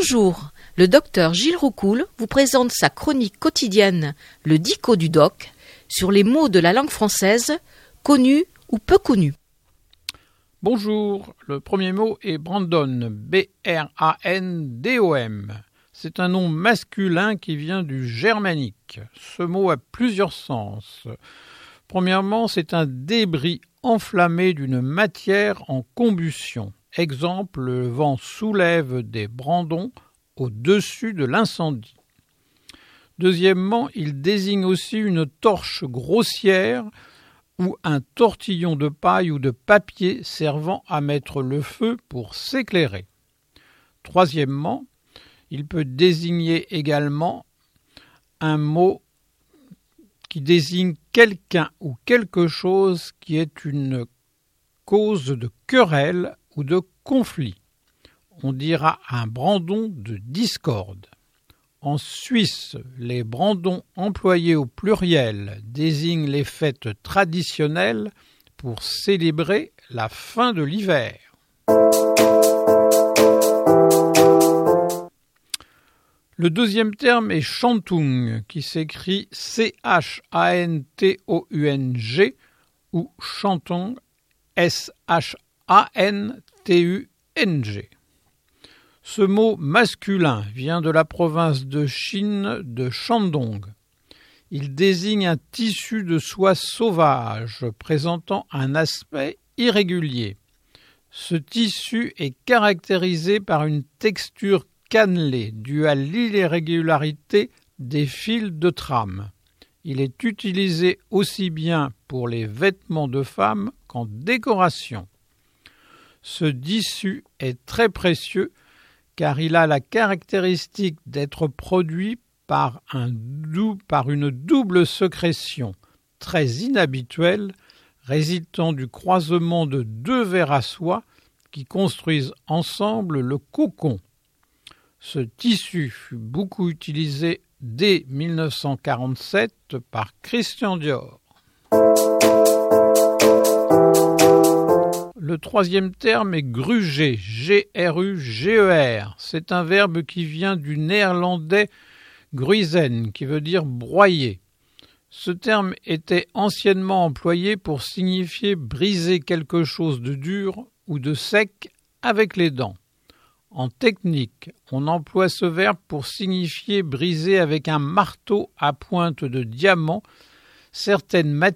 Bonjour, le docteur Gilles Roucoul vous présente sa chronique quotidienne, le Dico du Doc, sur les mots de la langue française, connus ou peu connus. Bonjour, le premier mot est Brandon, B-R-A-N-D-O-M. C'est un nom masculin qui vient du germanique. Ce mot a plusieurs sens. Premièrement, c'est un débris enflammé d'une matière en combustion. Exemple, le vent soulève des brandons au-dessus de l'incendie. Deuxièmement, il désigne aussi une torche grossière ou un tortillon de paille ou de papier servant à mettre le feu pour s'éclairer. Troisièmement, il peut désigner également un mot qui désigne quelqu'un ou quelque chose qui est une cause de querelle ou de conflit. On dira un brandon de discorde. En Suisse, les brandons employés au pluriel désignent les fêtes traditionnelles pour célébrer la fin de l'hiver. Le deuxième terme est Chantung, qui s'écrit C-H-A-N-T-O-U-N-G ou Chantung, S-H-A-N-T-U-N-G. Ce mot masculin vient de la province de Chine de Shandong. Il désigne un tissu de soie sauvage présentant un aspect irrégulier. Ce tissu est caractérisé par une texture cannelée due à l'irrégularité des fils de trame. Il est utilisé aussi bien pour les vêtements de femmes qu'en décoration. Ce tissu est très précieux car il a la caractéristique d'être produit par une double sécrétion très inhabituelle résultant du croisement de deux vers à soie qui construisent ensemble le cocon. Ce tissu fut beaucoup utilisé dès 1947 par Christian Dior. Le troisième terme est gruger, G-R-U-G-E-R. C'est un verbe qui vient du néerlandais gruizen, qui veut dire broyer. Ce terme était anciennement employé pour signifier briser quelque chose de dur ou de sec avec les dents. En technique, on emploie ce verbe pour signifier briser avec un marteau à pointe de diamant certaines